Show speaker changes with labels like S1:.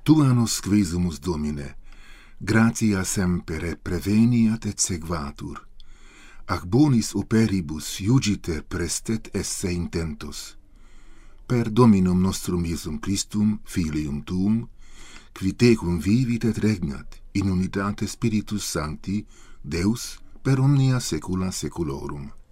S1: Tua nos quesumus, Domine, gratia semper preveniat et sequatur, ac bonis operibus iugiter prestet esse intentos. Per Dominum nostrum Iesum Christum, Filium Tuum, qui tecum vivit et regnat in unitate Spiritus Sancti, Deus per omnia saecula saeculorum.